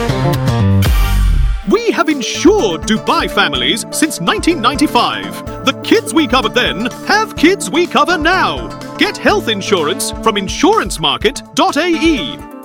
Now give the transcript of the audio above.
We have insured Dubai families since 1995. The kids we covered then have kids we cover now. Get health insurance from insurancemarket.ae.